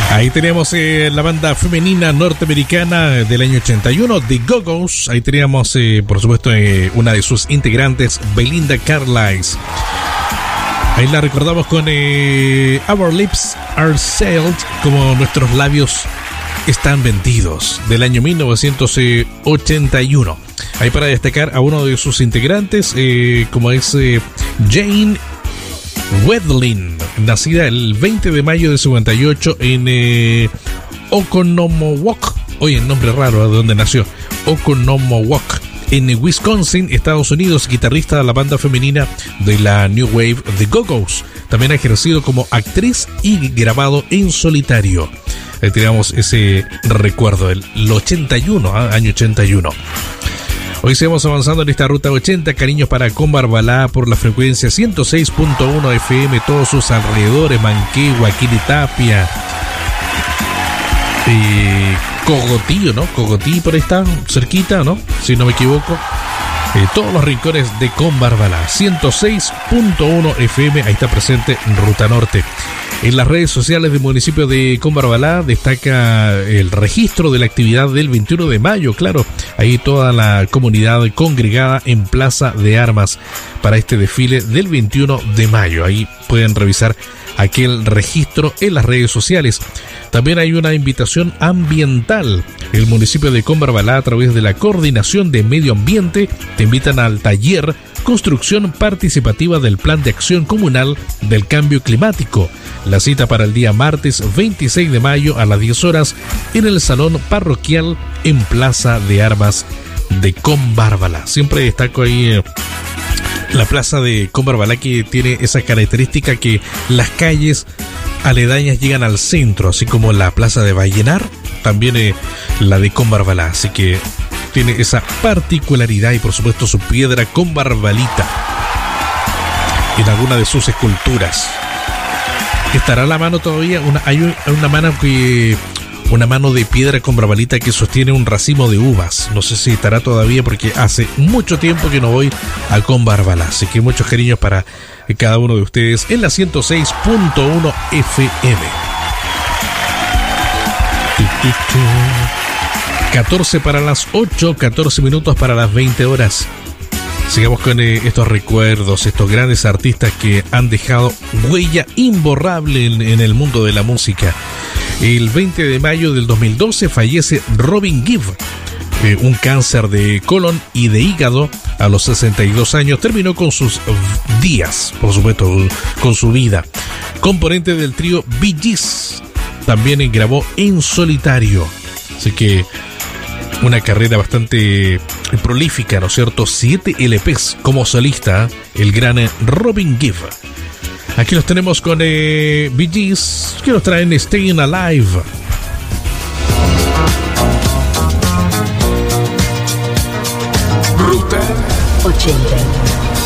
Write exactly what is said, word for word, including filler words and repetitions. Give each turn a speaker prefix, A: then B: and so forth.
A: Ahí teníamos eh, la banda femenina norteamericana del año ochenta y uno, The Go-Go's. Ahí teníamos, eh, por supuesto, eh, una de sus integrantes, Belinda Carlisle. Ahí la recordamos con eh, Our Lips Are Sealed, como nuestros labios están vendidos, del año mil novecientos ochenta y uno. Ahí para destacar a uno de sus integrantes, eh, como es eh, Jane Wedlin, nacida el veinte de mayo de cincuenta y ocho en eh, Oconomowoc. Oye, el nombre raro, ¿de dónde nació? Oconomowoc, en Wisconsin, Estados Unidos, guitarrista de la banda femenina de la New Wave The Go-Go's. También ha ejercido como actriz y grabado en solitario. Ahí tenemos ese recuerdo, el, el ochenta y uno, ¿eh? Año ochenta y uno. Hoy seguimos avanzando en esta ruta ochenta. Cariños para Combarbalá por la frecuencia ciento seis punto uno F M, todos sus alrededores, Manquehue, Aquilitapia, eh, Cogotillo, ¿no? Cogotí por ahí está, cerquita, ¿no? Si no me equivoco. Eh, todos los rincones de Combarbalá, ciento seis punto uno F M, ahí está presente Ruta Norte. En las redes sociales del municipio de Combarbalá destaca el registro de la actividad del veintiuno de mayo, claro, ahí toda la comunidad congregada en Plaza de Armas para este desfile del veintiuno de mayo. Ahí pueden revisar aquel registro en las redes sociales. También hay una invitación ambiental. El municipio de Combarbalá, a través de la Coordinación de Medio Ambiente, te invitan al taller Construcción Participativa del Plan de Acción Comunal del Cambio Climático. La cita para el día martes veintiséis de mayo a las diez horas en el Salón Parroquial en Plaza de Armas de Combarbalá. Siempre destaco ahí eh, la plaza de Combarbalá, que tiene esa característica que las calles aledañas llegan al centro, así como la plaza de Vallenar, también eh, la de Combarbalá, así que tiene esa particularidad y por supuesto su piedra combarbalita en alguna de sus esculturas. Estará a la mano todavía, una, hay una mano que una mano de piedra combarbalita que sostiene un racimo de uvas. No sé si estará todavía porque hace mucho tiempo que no voy a Combarbalá, así que muchos cariños para cada uno de ustedes en la ciento seis punto uno F M. catorce para las ocho, catorce minutos para las veinte horas. Sigamos con eh, estos recuerdos, estos grandes artistas que han dejado huella imborrable en, en el mundo de la música. El veinte de mayo del dos mil doce fallece Robin Gibb, eh, un cáncer de colon y de hígado a los sesenta y dos años. Terminó con sus días, por supuesto, con su vida. Componente del trío Bee Gees, también grabó en solitario. Así que una carrera bastante prolífica, ¿no es cierto? Siete L Pes como solista, el gran Robin Gibb. Aquí los tenemos con eh, Bee Gees, que nos traen Staying Alive.
B: Ruta
C: ochenta.